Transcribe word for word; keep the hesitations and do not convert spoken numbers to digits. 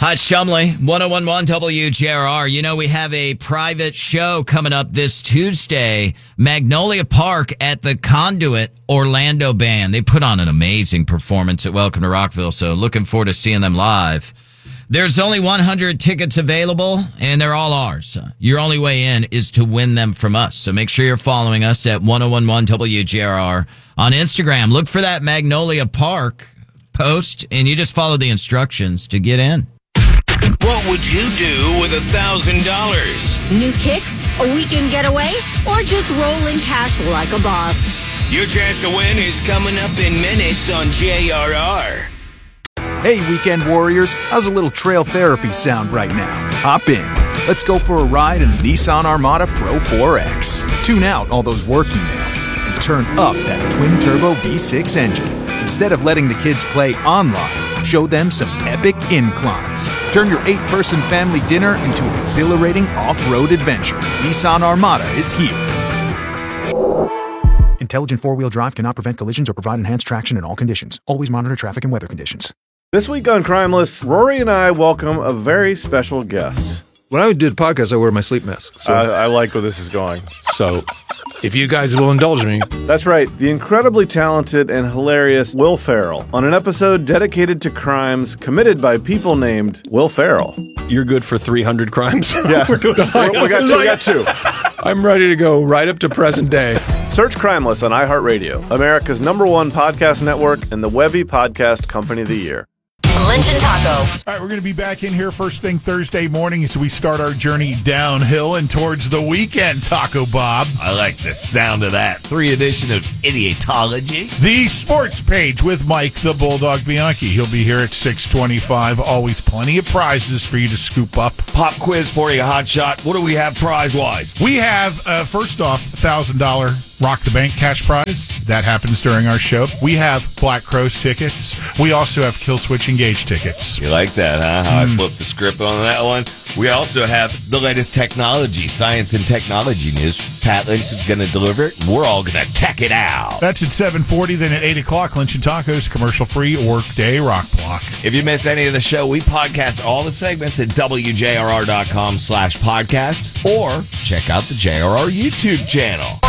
Hi, it's Shumley, one oh one point one W J R R. You know, we have a private show coming up this Tuesday, Magnolia Park at the Conduit Orlando Band. They put on an amazing performance at Welcome to Rockville, so looking forward to seeing them live. There's only one hundred tickets available, and they're all ours. Your only way in is to win them from us. So make sure you're following us at one oh one point one W J R R on Instagram. Look for that Magnolia Park post, and you just follow the instructions to get in. What would you do with a thousand dollars? New kicks, a weekend getaway, or just rolling cash like a boss? Your chance to win is coming up in minutes on J R R. Hey, weekend warriors, how's a little trail therapy sound right now? Hop in. Let's go for a ride in the Nissan Armada Pro four X. Tune out all those work emails and turn up that twin-turbo V six engine. Instead of letting the kids play online, show them some epic inclines. Turn your eight-person family dinner into an exhilarating off-road adventure. Nissan Armada is here. Intelligent four-wheel drive cannot prevent collisions or provide enhanced traction in all conditions. Always monitor traffic and weather conditions. This week on Crimeless, Rory and I welcome a very special guest. When I do the podcast, I wear my sleep mask. So, I, I like where this is going. So, if you guys will indulge me. That's right, the incredibly talented and hilarious Will Ferrell on an episode dedicated to crimes committed by people named Will Ferrell. You're good for three hundred crimes? Yeah, we got two, we got two. I'm ready to go right up to present day. Search Crimeless on iHeartRadio, America's number one podcast network and the Webby Podcast Company of the Year. Lynch and Taco. All right, we're going to be back in here first thing Thursday morning as we start our journey downhill and towards the weekend, Taco Bob. I like the sound of that. Three edition of Idiotology. The sports page with Mike the Bulldog Bianchi. He'll be here at six twenty-five. Always plenty of prizes for you to scoop up. Pop quiz for you, Hot Shot. What do we have prize-wise? We have, uh, first off, one thousand dollars Rock the Bank cash prize. That happens during our show. We have Black Crowes tickets. We also have Kill Switch Engage tickets. You like that, huh? How mm. I flipped the script on that one. We also have the latest technology, science and technology news. Pat Lynch is going to deliver it. We're all going to tech it out. That's at seven forty. Then at eight o'clock, Lynch and Tacos, commercial-free Workday Rock Block. If you miss any of the show, we podcast all the segments at W J R R dot com slash podcasts or check out the J R R YouTube channel.